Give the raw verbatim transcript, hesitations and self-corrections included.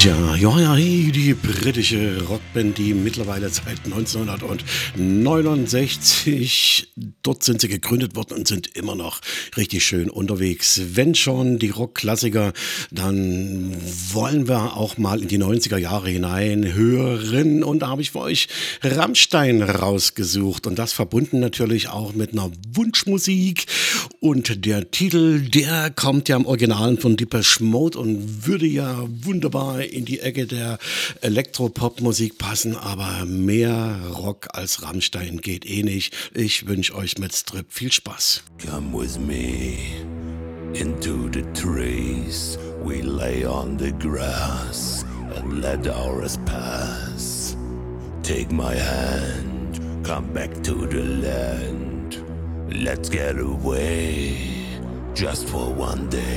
Ja, ja, ja, die britische Rockband, die mittlerweile seit neunzehnhundertneunundsechzig, dort sind sie gegründet worden und sind immer noch richtig schön unterwegs. Wenn schon die Rockklassiker, dann wollen wir auch mal in die neunziger Jahre hinein hören. Und da habe ich für euch Rammstein rausgesucht und das verbunden natürlich auch mit einer Wunschmusik. Und der Titel, der kommt ja im Original von Depeche Mode und würde ja wunderbar in die Ecke der Elektropop-Musik passen, aber mehr Rock als Rammstein geht eh nicht. Ich wünsche euch mit Strip viel Spaß. Come with me into the trees. We lay on the grass and let ours pass. Take my hand, come back to the land. Let's get away just for one day.